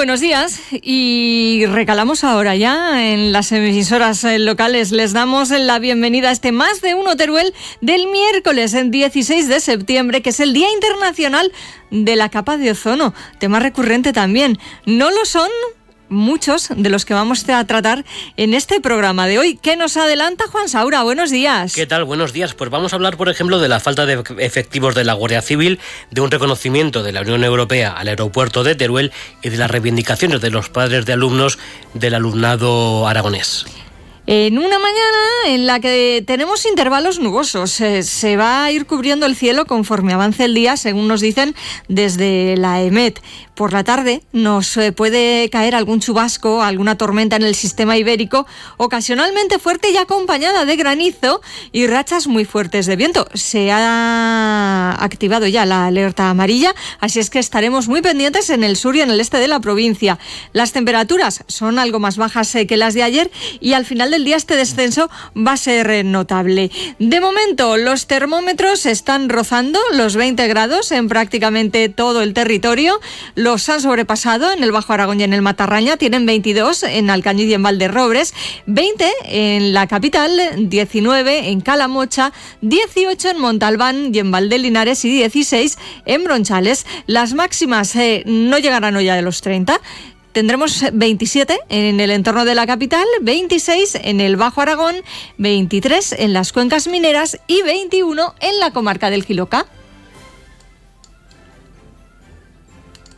buenos días y recalamos ahora ya en las emisoras locales. Les damos la bienvenida a este Más de Uno Teruel del miércoles 16 de septiembre, que es el Día Internacional de la Capa de Ozono. Tema recurrente también. No lo son muchos de los que vamos a tratar en este programa de hoy. ¿Qué nos adelanta Juan Saura? Buenos días. ¿Qué tal? Buenos días. Pues vamos a hablar, por ejemplo, de la falta de efectivos de la Guardia Civil, de un reconocimiento de la Unión Europea al aeropuerto de Teruel y de las reivindicaciones de los padres de alumnos del alumnado aragonés. En una mañana en la que tenemos intervalos nubosos, se va a ir cubriendo el cielo conforme avance el día, según nos dicen desde la EMET. Por la tarde nos puede caer algún chubasco, alguna tormenta en el sistema ibérico, ocasionalmente fuerte y acompañada de granizo y rachas muy fuertes de viento. Se ha activado ya la alerta amarilla, así es que estaremos muy pendientes en el sur y en el este de la provincia. Las temperaturas son algo más bajas que las de ayer y al final del día este descenso va a ser notable. De momento, los termómetros están rozando los 20 grados en prácticamente todo el territorio. Los han sobrepasado en el Bajo Aragón y en el Matarraña, tienen 22 en Alcañiz y en Valderrobres, 20 en la capital, 19 en Calamocha, 18 en Montalbán y en Valdelinares y 16 en Bronchales. Las máximas no llegarán hoy a los 30. Tendremos 27 en el entorno de la capital, 26 en el Bajo Aragón, 23 en las cuencas mineras y 21 en la comarca del Jiloca.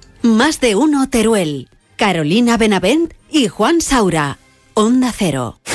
Más de Uno Teruel. Carolina Benavent y Juan Saura. Onda Cero.